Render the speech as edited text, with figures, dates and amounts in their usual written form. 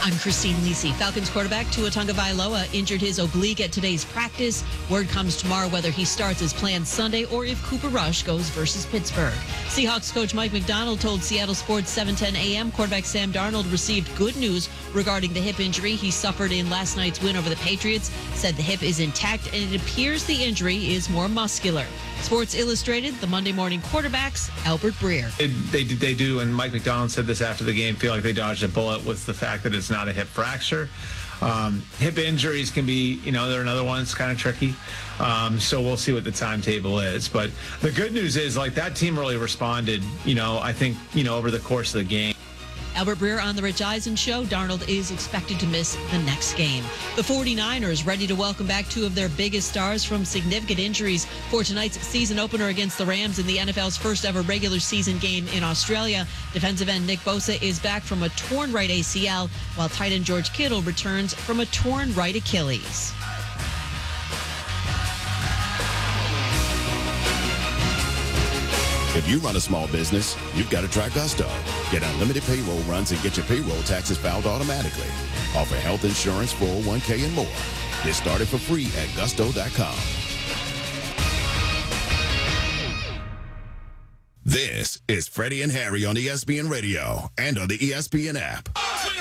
I'm Christine Lisi. Falcons quarterback Tua Tagovailoa injured his oblique at today's practice. Word comes tomorrow whether he starts as planned Sunday or if Cooper Rush goes versus Pittsburgh. Seahawks coach Mike Macdonald told Seattle Sports 710 AM quarterback Sam Darnold received good news regarding the hip injury he suffered in last night's win over the Patriots. Said the hip is intact and it appears the injury is more muscular. Sports Illustrated, the Monday Morning Quarterbacks, Albert Breer. They do, and Mike Macdonald said this after the game, feel like they dodged a bullet with the fact that it's not a hip fracture. Hip injuries can be, they're another one that's kind of tricky. So we'll see what the timetable is. But the good news is, that team really responded, I think, over the course of the game. Albert Breer on The Rich Eisen Show. Darnold is expected to miss the next game. The 49ers ready to welcome back two of their biggest stars from significant injuries for tonight's season opener against the Rams in the NFL's first ever regular season game in Australia. Defensive end Nick Bosa is back from a torn right ACL, while tight end George Kittle returns from a torn right Achilles. If you run a small business, you've got to try Gusto. Get unlimited payroll runs and get your payroll taxes filed automatically. Offer health insurance, 401k, and more. Get started for free at gusto.com. This is Freddie and Harry on ESPN Radio and on the ESPN app.